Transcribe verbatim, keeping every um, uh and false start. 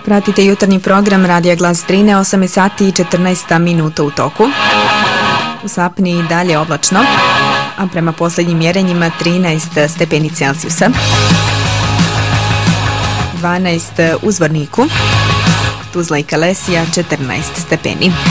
Pratite jutarnji program Radija Glas Drine, osam je sati i četrnaest minuta u toku. U Sapni dalje oblačno, a prema posljednjim mjerenjima trinaest stepeni Celzijusa. dvanaest u Zvorniku, Tuzla i Kalesija četrnaest stepeni.